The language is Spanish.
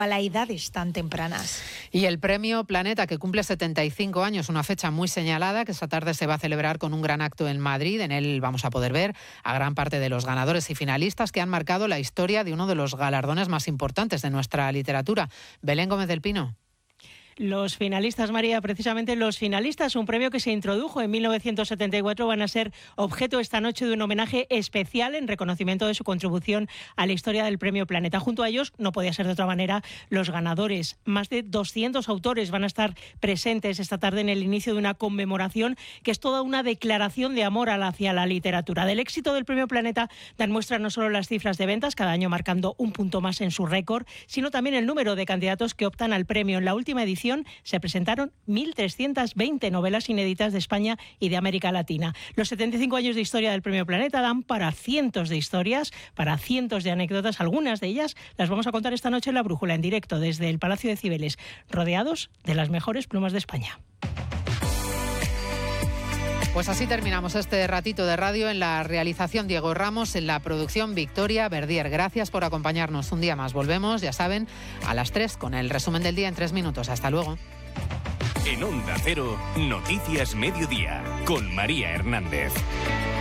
a edades tan tempranas. Y el Premio Planeta, que cumple 75 años, una fecha muy señalada, que esta tarde se va a celebrar con un gran acto en Madrid. En él vamos a poder ver a gran parte de los ganadores y finalistas que han marcado la historia de uno de los galardones más importantes de nuestra literatura. Belén Gómez del Pino. Los finalistas, María, precisamente los finalistas, un premio que se introdujo en 1974, van a ser objeto esta noche de un homenaje especial en reconocimiento de su contribución a la historia del Premio Planeta. Junto a ellos, no podía ser de otra manera, los ganadores. Más de 200 autores van a estar presentes esta tarde en el inicio de una conmemoración que es toda una declaración de amor hacia la literatura. Del éxito del Premio Planeta dan muestra no solo las cifras de ventas, cada año marcando un punto más en su récord, sino también el número de candidatos que optan al premio. En la última edición se presentaron 1.320 novelas inéditas de España y de América Latina. Los 75 años de historia del Premio Planeta dan para cientos de historias, para cientos de anécdotas. Algunas de ellas las vamos a contar esta noche en La Brújula, en directo desde el Palacio de Cibeles, rodeados de las mejores plumas de España. Pues así terminamos este ratito de radio. En la realización Diego Ramos, en la producción Victoria Verdier. Gracias por acompañarnos un día más. Volvemos, ya saben, a las 3 con el resumen del día en 3 minutos. Hasta luego. En Onda Cero, Noticias Mediodía, con María Hernández.